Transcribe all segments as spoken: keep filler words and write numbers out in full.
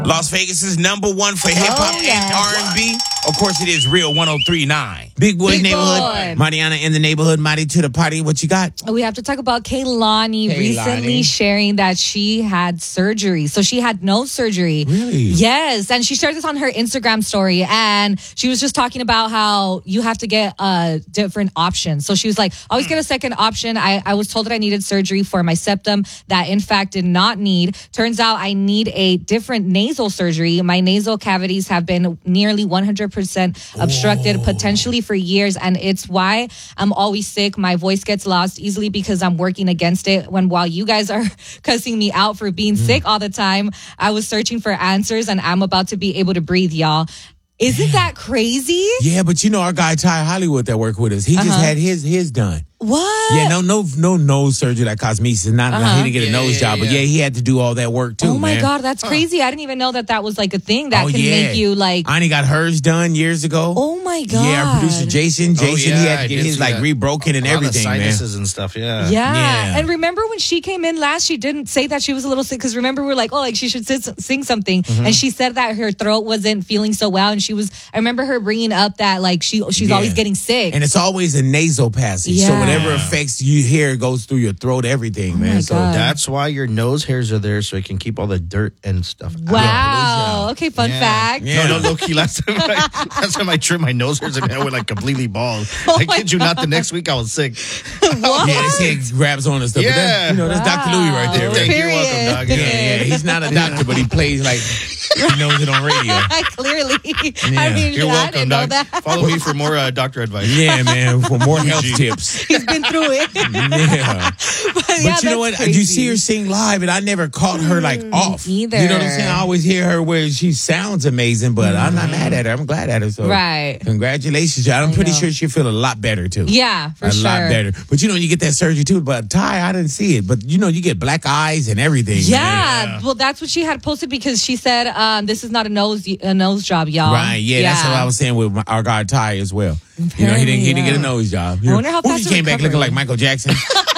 Las Vegas' number one for hip-hop Oh, yes. and R and B. Of course, it is Real one oh three point nine. Big Boy's Big Neighborhood. Boy. Mariana in the neighborhood. Marty to the party. What you got? We have to talk about Kehlani Kehlani. recently sharing that she had surgery. So she had no surgery. Really? Yes. And she shared this on her Instagram story. And she was just talking about how you have to get a different option. So she was like, always get a second option. I, I was told that I needed surgery for my septum that in fact did not need. Turns out I need a different nasal surgery. My nasal cavities have been nearly one hundred percent obstructed, Oh. potentially for years. And it's why I'm always sick. My voice gets lost easily because I'm working against it. When while you guys are cussing me out for being Mm. sick all the time, I was searching for answers and I'm about to be able to breathe, y'all. Isn't that crazy? Yeah, but you know our guy Ty Hollywood that worked with us. He just Uh-huh. had his his done. What? Yeah, no, no, no nose surgery like cosmesis. Not Uh-huh. he didn't get a Yeah, nose yeah, job, but yeah. yeah, he had to do all that work too. Oh my man. God, that's crazy. I didn't even know that that was like a thing that Oh, can yeah. make you like, Ani got hers done years ago. oh my God. Yeah, our producer Jason. Jason, Oh, he yeah, had to I get did his see like that. rebroken and A lot of everything, man. sinuses and stuff, yeah. Yeah. Yeah. And remember when she came in last, she didn't say that she was a little sick. Because remember, we were like, oh, like she should sit, sing something. Mm-hmm. And she said that her throat wasn't feeling so well. And she was, I remember her bringing up that like she she's Yeah. always getting sick. And it's always a nasal passage. So Yeah. whatever affects you here goes through your throat, everything, man. my so God. That's why your nose hairs are there, so it can keep all the dirt and stuff out. Wow. Okay, fun Yeah. fact. Yeah. No, no, low key. Last time, I, last time I trimmed my nose hairs, I mean, I went like completely bald. I my kid you not. The next week I was sick. What? yeah, this head grabs on and stuff. But that, Yeah. you know, that's Doctor Louis right there. Wow. Right? Thank you. You're welcome, Period. dog. Yeah, Yeah. yeah, he's not a doctor, but he plays like he knows it on radio. Clearly. Yeah. I mean, You're I welcome, didn't know dog. that. Follow me for more uh, doctor advice. Yeah, man, for more health tips. He's been through it. Yeah. but But yeah, you know what? that's You see crazy. her sing live, and I never caught her like off. either. You know what I'm saying? I always hear her where she sounds amazing, but I'm not mad at her. I'm glad at her. So Right. congratulations. I'm I pretty know. sure she'll feel a lot better too. Yeah, for a sure. lot better. But you know, you get that surgery too. But Ty, I didn't see it. But you know, you get black eyes and everything. Yeah, man. well, that's what she had posted because she said, um, "This is not a nose a nose job, y'all." Right, yeah, that's what I was saying with my, our guy Ty as well. You know, he didn't, he didn't get a Yeah. nose job. I wonder how Ooh, fast he it came back recovered. looking like Michael Jackson.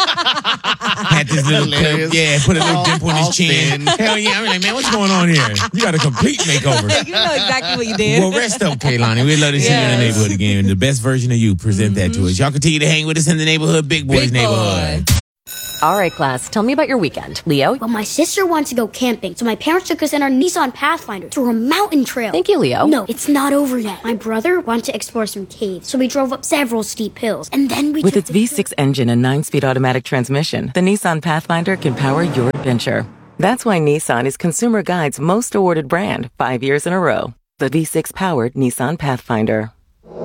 Had this little clip, Hilarious. yeah, put a little All- dimple in all his chin. thin. Hell yeah, I'm like, man, what's going on here? You got a complete makeover. You know exactly what you did. Well, rest up, Kehlani. We'd love to see you in the Yes. neighborhood again. The best version of you. Present that to us. Y'all continue to hang with us in the neighborhood, Big Boys Big boy. Neighborhood. All right, class, tell me about your weekend. Leo? Well, my sister wants to go camping, so my parents took us in our Nissan Pathfinder to a mountain trail. Thank you, Leo. No, it's not over yet. My brother wanted to explore some caves, so we drove up several steep hills, and then we With took its the V six engine and nine-speed automatic transmission, the Nissan Pathfinder can power your adventure. That's why Nissan is Consumer Guide's most awarded brand five years in a row. The V six-powered Nissan Pathfinder.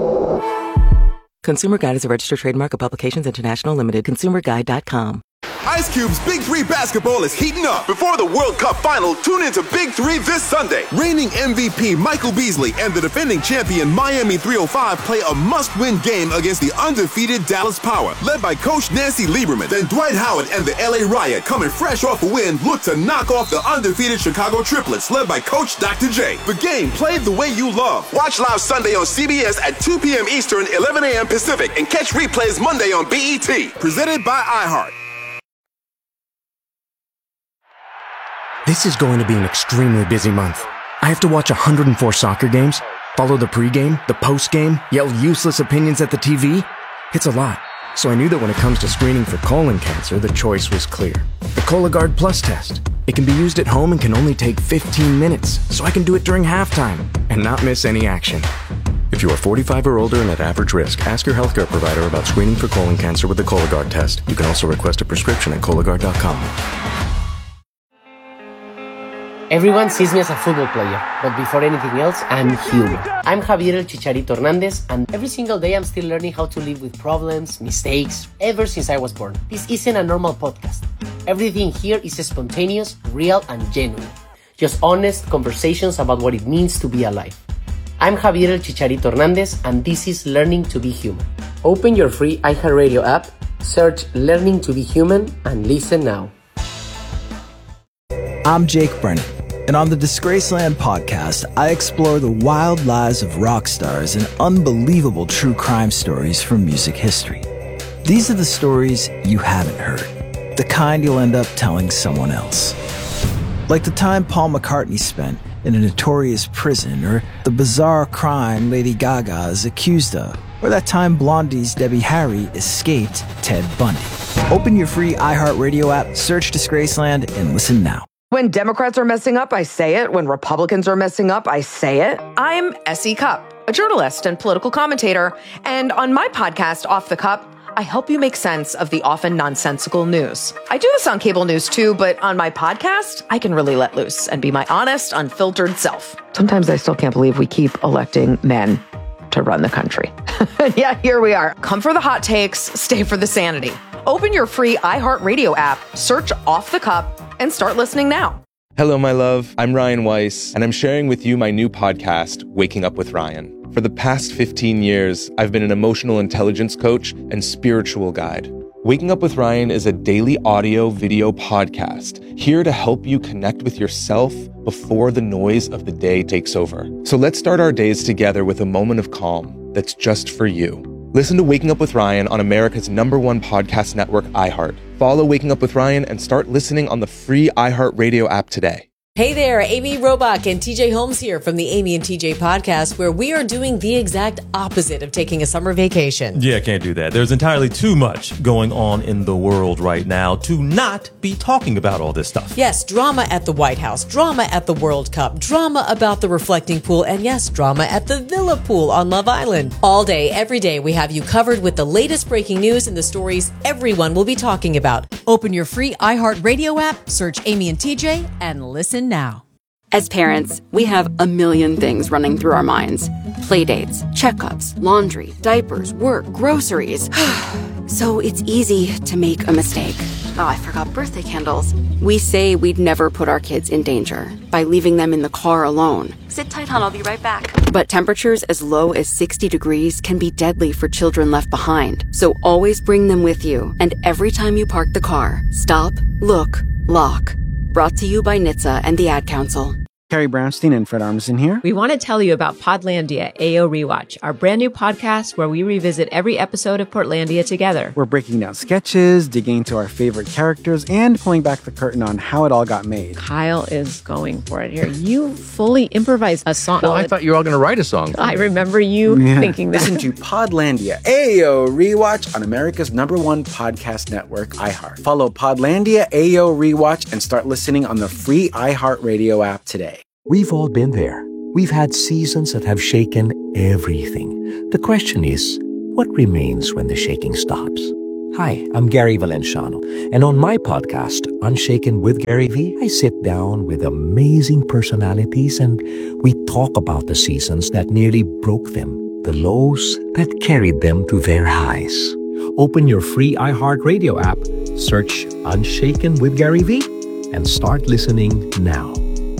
Consumer Guide is a registered trademark of Publications International Limited. consumer guide dot com. Ice Cube's Big Three basketball is heating up. Before the World Cup final, tune into Big Three this Sunday. Reigning M V P Michael Beasley and the defending champion Miami three oh five play a must-win game against the undefeated Dallas Power, led by Coach Nancy Lieberman. Then Dwight Howard and the L A Riot, coming fresh off a win, look to knock off the undefeated Chicago Triplets, led by Coach Doctor J. The game played the way you love. Watch live Sunday on C B S at two p.m. Eastern, eleven a.m. Pacific, and catch replays Monday on B E T. Presented by iHeart. This is going to be an extremely busy month. I have to watch one hundred four soccer games, follow the pregame, the postgame, yell useless opinions at the T V. It's a lot. So I knew that when it comes to screening for colon cancer, the choice was clear. The Cologuard Plus test. It can be used at home and can only take fifteen minutes, so I can do it during halftime and not miss any action. If you are forty-five or older and at average risk, ask your healthcare provider about screening for colon cancer with the Cologuard test. You can also request a prescription at Cologuard dot com. Everyone sees me as a football player, but before anything else, I'm human. I'm Javier El Chicharito Hernandez, and every single day I'm still learning how to live with problems, mistakes, ever since I was born. This isn't a normal podcast. Everything here is spontaneous, real, and genuine. Just honest conversations about what it means to be alive. I'm Javier El Chicharito Hernandez, and this is Learning to be Human. Open your free iHeartRadio app, search Learning to be Human, and listen now. I'm Jake Brennan, and on the Disgraceland podcast, I explore the wild lives of rock stars and unbelievable true crime stories from music history. These are the stories you haven't heard, the kind you'll end up telling someone else. Like the time Paul McCartney spent in a notorious prison, or the bizarre crime Lady Gaga is accused of, or that time Blondie's Debbie Harry escaped Ted Bundy. Open your free iHeartRadio app, search Disgraceland, and listen now. When Democrats are messing up, I say it. When Republicans are messing up, I say it. I'm Essie Cupp, a journalist and political commentator. And on my podcast, Off the Cup, I help you make sense of the often nonsensical news. I do this on cable news too, but on my podcast, I can really let loose and be my honest, unfiltered self. Sometimes I still can't believe we keep electing men to run the country. Yeah, here we are. Come for the hot takes, stay for the sanity. Open your free iHeartRadio app, search Off the Cup, and start listening now. Hello, my love. I'm Ryan Weiss, and I'm sharing with you my new podcast, Waking Up with Ryan. For the past fifteen years, I've been an emotional intelligence coach and spiritual guide. Waking Up with Ryan is a daily audio video podcast here to help you connect with yourself before the noise of the day takes over. So let's start our days together with a moment of calm that's just for you. Listen to Waking Up with Ryan on America's number one podcast network, iHeart. Follow Waking Up with Ryan and start listening on the free iHeartRadio app today. Hey there, Amy Robach and T J Holmes here from the Amy and T J podcast, where we are doing the exact opposite of taking a summer vacation. Yeah, can't do that. There's entirely too much going on in the world right now to not be talking about all this stuff. Yes, drama at the White House, drama at the World Cup, drama about the reflecting pool, and yes, drama at the Villa pool on Love Island. All day, every day, we have you covered with the latest breaking news and the stories everyone will be talking about. Open your free iHeartRadio app, search Amy and T J, and listen now. As parents, we have a million things running through our minds. Playdates, checkups, laundry, diapers, work, groceries. So it's easy to make a mistake. Oh, I forgot birthday candles. We say we'd never put our kids in danger by leaving them in the car alone. Sit tight, hon, I'll be right back. But temperatures as low as sixty degrees can be deadly for children left behind. So always bring them with you. And every time you park the car, stop, look, lock. Brought to you by N H T S A and the Ad Council. Carrie Brownstein and Fred Armisen here. We want to tell you about Podlandia A O Rewatch, our brand new podcast where we revisit every episode of Portlandia together. We're breaking down sketches, digging into our favorite characters, and pulling back the curtain on how it all got made. Kyle is going for it here. You fully improvised a song. Well, I thought you were all going to write a song. I remember you yeah. thinking that. Listen to Podlandia A O Rewatch on America's number one podcast network, iHeart. Follow Podlandia A O Rewatch and start listening on the free iHeartRadio app today. We've all been there. We've had seasons that have shaken everything. The question is, what remains when the shaking stops? Hi, I'm Gary Valenciano, and on my podcast, Unshaken with Gary V, I sit down with amazing personalities and we talk about the seasons that nearly broke them, the lows that carried them to their highs. Open your free iHeartRadio app, search Unshaken with Gary V, and start listening now.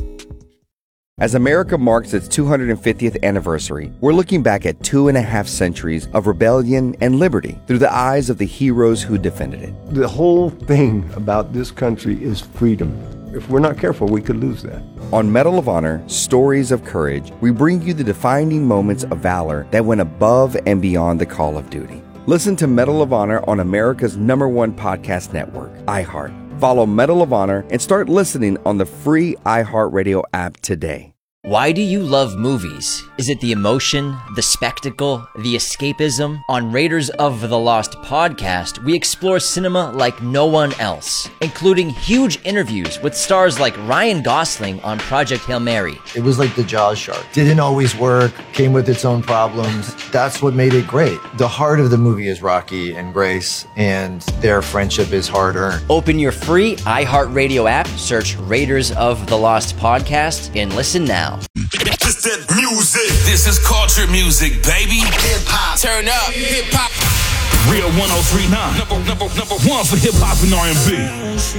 As America marks its two hundred fiftieth anniversary, we're looking back at two and a half centuries of rebellion and liberty through the eyes of the heroes who defended it. The whole thing about this country is freedom. If we're not careful, we could lose that. On Medal of Honor, Stories of Courage, we bring you the defining moments of valor that went above and beyond the call of duty. Listen to Medal of Honor on America's number one podcast network, iHeart. Follow Medal of Honor and start listening on the free iHeartRadio app today. Why do you love movies? Is it the emotion, the spectacle, the escapism? On Raiders of the Lost podcast, we explore cinema like no one else, including huge interviews with stars like Ryan Gosling on Project Hail Mary. It was like the Jaws shark. Didn't always work, came with its own problems. That's what made it great. The heart of the movie is Rocky and Grace, and their friendship is hard-earned. Open your free iHeartRadio app, search Raiders of the Lost podcast, and listen now. This that music. This is culture music, baby. Hip hop. Turn up. Hip hop. Real one oh three point nine. Number, number, number one for hip hop and R and B.